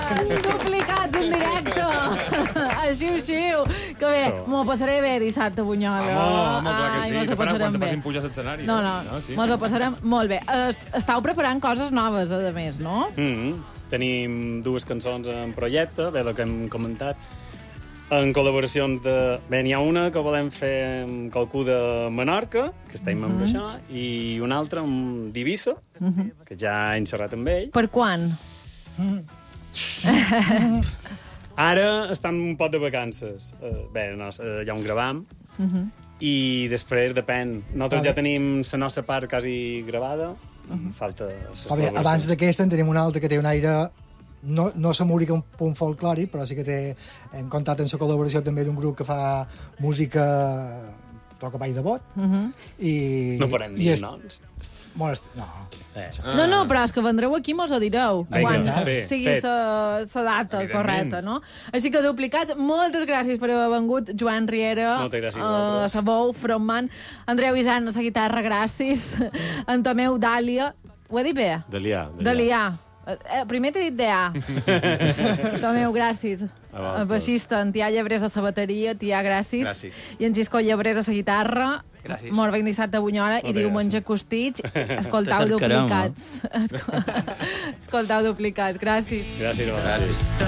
Duplicats en directe. Xiu. Que bé, m'ho passaré bé dissabte a Bunyola. Home, clar que sí. Mos ho Què faran passarem quan te bé. facin pujar a l'escenari? No, Sí. mos ho passarem molt bé. Estàu preparant coses noves, a més, no? Tenim dues cançons en projecte, bé, el que hem comentat, en col·laboracions de... Bé, n'hi ha una que volem fer amb qualcú de Menorca, que estem amb això, i una altra amb d'Eivissa, que ja he xerrat amb ell. Per quan? Ara estem un poc de vacances. Bé, no, ja on gravam. I després depèn. Nosaltres ja tenim la nostra part quasi gravada. Falta... Abans d'aquesta en tenim una altra que té un aire... No s'amúrica un punt folclòric, però sí que hem comptat en la col·laboració també d'un grup que fa música toca ball de bot. No podem dir noms. No, però és que vendreu aquí mos ho direu quan sigui la data correcta, no? Així que duplicats, moltes gràcies per haver vengut, Joan Riera, a Sabou, frontman, Andreu Isant, a la guitarra, gràcies, en Tomeu, Dàlia, ho he dit bé? Dalià. Primer t'he dit D.A. Tomeu, gràcies. El baixista, en Tià Llebrés a la bateria, Tià, gràcies. I en Xisco Llebrés a la guitarra. Mort ben dissabte a Bunyola i diumenge a Costitx. Escoltau duplicats. Escoltau duplicats. Gràcies. Gràcies.